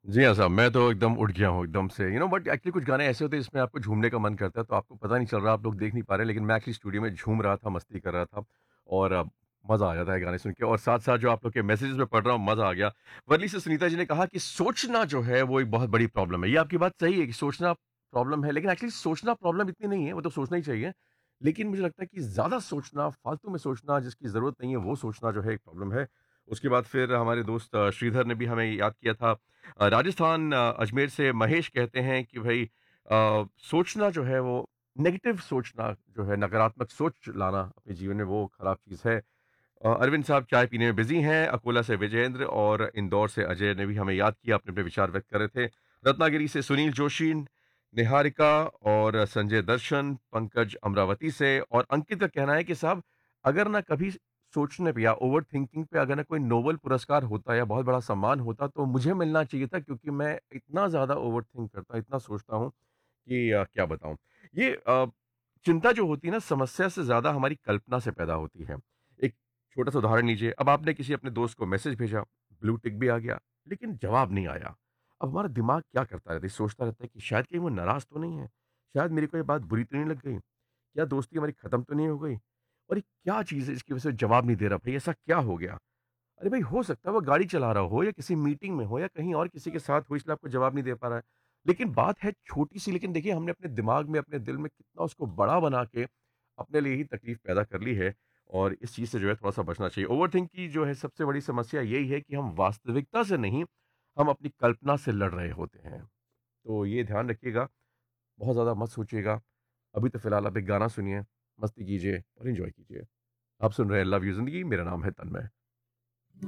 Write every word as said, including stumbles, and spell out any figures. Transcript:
जी हाँ साहब, मैं तो एकदम उठ गया हूँ एकदम से यू नो बट एक्चुअली कुछ गाने ऐसे होते हैं जिसमें आपको झूमने का मन करता है, तो आपको पता नहीं चल रहा, आप लोग देख नहीं पा रहे, लेकिन मैं एक्चुअली स्टूडियो में झूम रहा था, मस्ती कर रहा था और अ, मज़ा आ जाता है गाने सुन के और साथ-साथ जो आप लोग के मैसेजेस में पढ़ रहा हूँ, मज़ा आ गया। वर्ली से सुनीता जी ने कहा कि सोचना जो है वो एक बहुत बड़ी प्रॉब्लम है। ये आपकी बात सही है कि सोचना प्रॉब्लम है, लेकिन एक्चुअली सोचना प्रॉब्लम इतनी नहीं है, वो तो सोचना ही चाहिए। लेकिन मुझे लगता है कि ज़्यादा सोचना, फालतू में सोचना, जिसकी ज़रूरत नहीं है, वो सोचना जो है एक प्रॉब्लम है। उसके बाद फिर हमारे दोस्त अ, श्रीधर ने भी हमें याद किया था अ, राजस्थान अ, अजमेर से महेश कहते हैं कि भई अ, सोचना जो है वो नेगेटिव सोचना जो है नकारात्मक सोच लाना अपने जीवन में वो खराब चीज़ है। अ, अरविंद साहब चाय पीने में बिज़ी हैं, अकोला से विजयेंद्र और इंदौर से अजय ने भी हमें याद किया, अपने-अपने विचार व्यक्त कर रहे थे। रत्नागिरी से सुनील जोशी, निहारिका और संजय दर्शन, पंकज अमरावती से और अंकित का कहना है कि साहब अगर ना कभी सोचने पे या ओवर थिंकिंग पे अगर ना कोई नोबेल पुरस्कार होता या बहुत बड़ा सम्मान होता तो मुझे मिलना चाहिए था क्योंकि मैं इतना ज़्यादा ओवर थिंक करता हूँ, इतना सोचता हूँ कि अ, क्या बताऊँ। ये अ, चिंता जो होती है ना समस्या से ज़्यादा हमारी कल्पना से पैदा होती है। एक छोटा-सा उदाहरण लीजिए, अब आपने किसी अपने दोस्त को मैसेज भेजा, ब्लू टिक भी आ गया, लेकिन जवाब नहीं आया। अब हमारा दिमाग क्या करता रहता है, सोचता रहता है कि शायद कहीं वो नाराज़ तो नहीं है? शायद मेरी कोई बात बुरी तो नहीं लग गई? क्या दोस्ती हमारी खत्म तो नहीं हो गई? और ये क्या चीज़ है इसकी वजह से जवाब नहीं दे रहा भाई, ऐसा क्या हो गया? अरे भाई हो सकता है वो गाड़ी चला रहा हो या किसी मीटिंग में हो या कहीं और किसी के साथ हो इसलिए आपको जवाब नहीं दे पा रहा है। लेकिन बात है छोटी-सी लेकिन देखिए हमने अपने दिमाग में, अपने दिल में कितना उसको बड़ा बना के अपने लिए ही तकलीफ पैदा कर ली है और इस चीज़ से जो है थोड़ा-सा बचना चाहिए। ओवरथिंक की जो है सबसे बड़ी समस्या यही है कि हम वास्तविकता से नहीं, हम अपनी कल्पना से लड़ रहे होते हैं। तो ये ध्यान रखिएगा, बहुत ज़्यादा मत सोचिएगा। अभी तो फिलहाल आप एक गाना सुनिए, मस्ती कीजिए और एन्जॉय कीजिए। आप सुन रहे हैं लव यू ज़िंदगी, मेरा नाम है तन्मय।